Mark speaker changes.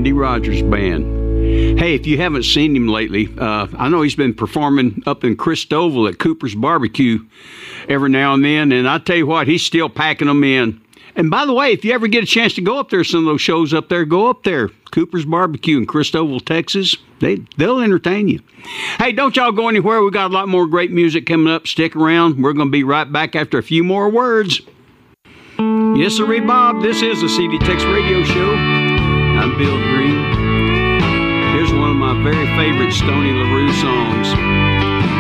Speaker 1: Randy Rogers Band. Hey, if you haven't seen him lately, I know he's been performing up in Christoval at Cooper's Barbecue every now and then, and I tell you what, he's still packing them in. And by the way, if you ever get a chance to go up there, some of those shows up there, go up there. Cooper's Barbecue in Christoval, Texas. They'll entertain you. Hey, don't y'all go anywhere. We got a lot more great music coming up. Stick around. We're going to be right back after a few more words. Yes, sir, Bob. This is the CD Tex Radio Show. I'm Bill Green. Here's one of my very favorite Stoney LaRue songs.